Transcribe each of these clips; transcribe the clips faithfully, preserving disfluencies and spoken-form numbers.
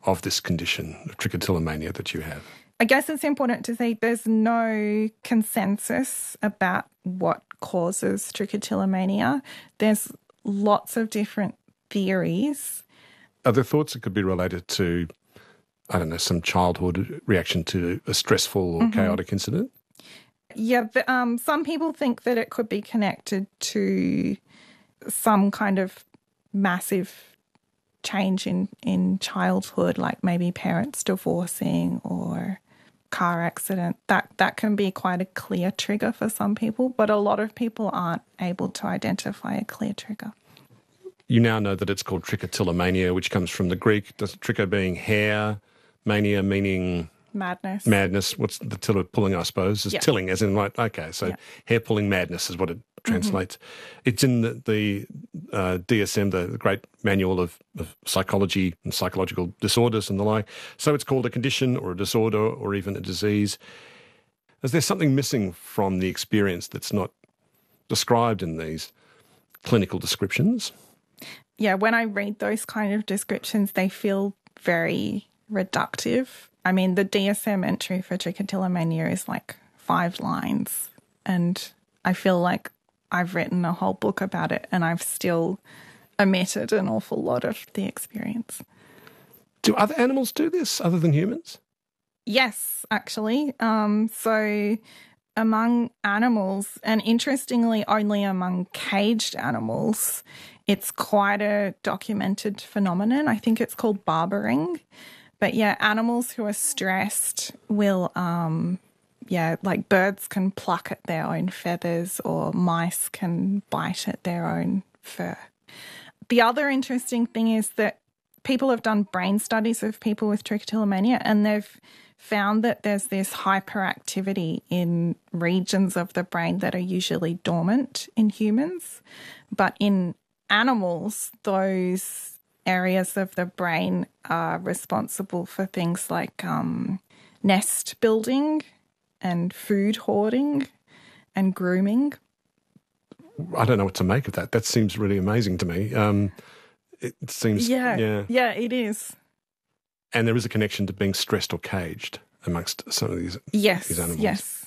of this condition of trichotillomania that you have? I guess it's important to say there's no consensus about what causes trichotillomania. There's lots of different theories. Are there thoughts that could be related to, I don't know, some childhood reaction to a stressful or mm-hmm. chaotic incident? Yeah, the, um, some people think that it could be connected to some kind of massive change in, in childhood, like maybe parents divorcing or car accident. That that can be quite a clear trigger for some people, but a lot of people aren't able to identify a clear trigger. You now know that it's called trichotillomania, which comes from the Greek, tricho being hair, mania meaning... Madness. Madness. What's the tiller pulling, I suppose? Is yeah. tilling, as in, like, okay, so yeah. hair pulling madness is what it translates. Mm-hmm. It's in the, the uh, D S M, the, the great manual of, of psychology and psychological disorders and the like. So it's called a condition or a disorder or even a disease. Is there something missing from the experience that's not described in these clinical descriptions? Yeah, when I read those kind of descriptions, they feel very reductive. I mean, the D S M entry for trichotillomania is like five lines, and I feel like I've written a whole book about it and I've still omitted an awful lot of the experience. Do other animals do this other than humans? Yes, actually. Um, so among animals, and interestingly only among caged animals, it's quite a documented phenomenon. I think it's called barbering. But yeah, animals who are stressed will, um, yeah, like birds can pluck at their own feathers or mice can bite at their own fur. The other interesting thing is that people have done brain studies of people with trichotillomania and they've found that there's this hyperactivity in regions of the brain that are usually dormant in humans. But in animals, those areas of the brain are responsible for things like um, nest building and food hoarding and grooming. I don't know what to make of that. That seems really amazing to me. Um, it seems... Yeah, yeah, yeah, it is. And there is a connection to being stressed or caged amongst some of these, yes, these animals. Yes,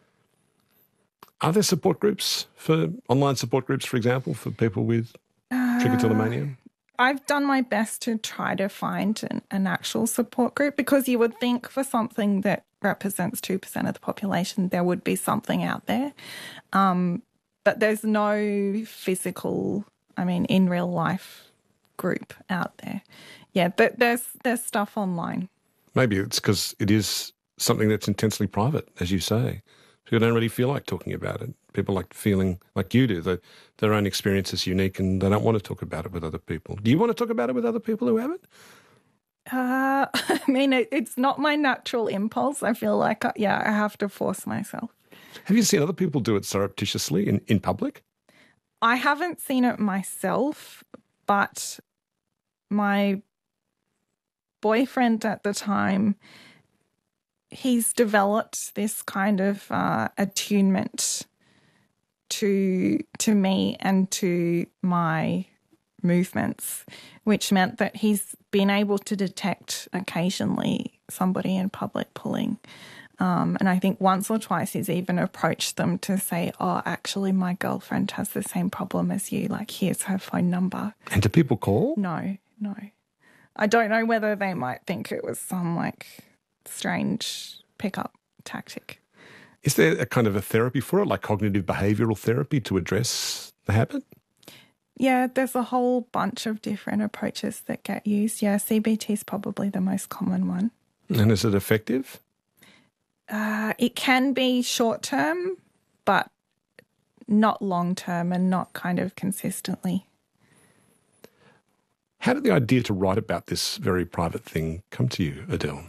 Are there support groups, for online support groups, for example, for people with uh, trichotillomania? I've done my best to try to find an, an actual support group because you would think for something that represents two percent of the population, there would be something out there. Um, but there's no physical, I mean, in real life group out there. Yeah, but there's there's stuff online. Maybe it's because it is something that's intensely private, as you say. People don't really feel like talking about it. People like feeling like you do, that their own experience is unique and they don't want to talk about it with other people. Do you want to talk about it with other people who have it? Uh, I mean, it, it's not my natural impulse. I feel like, yeah, I have to force myself. Have you seen other people do it surreptitiously in, in public? I haven't seen it myself, but my boyfriend at the time, he's developed this kind of uh, attunement to to me and to my movements, which meant that he's been able to detect occasionally somebody in public pulling. Um, and I think once or twice he's even approached them to say, oh, actually my girlfriend has the same problem as you, like here's her phone number. And do people call? No, no. I don't know whether they might think it was some like strange pickup tactic. Is there a kind of a therapy for it, like cognitive behavioural therapy to address the habit? Yeah, there's a whole bunch of different approaches that get used. Yeah, C B T is probably the most common one. And is it effective? Uh, it can be short-term, but not long-term and not kind of consistently. How did the idea to write about this very private thing come to you, Adele?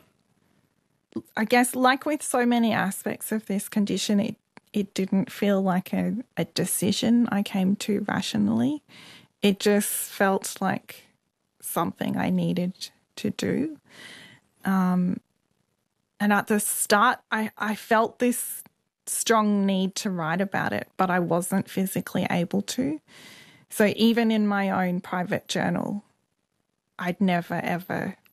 I guess like with so many aspects of this condition, it, it didn't feel like a, a decision I came to rationally. It just felt like something I needed to do. Um, and at the start, I, I felt this strong need to write about it, but I wasn't physically able to. So even in my own private journal, I'd never, ever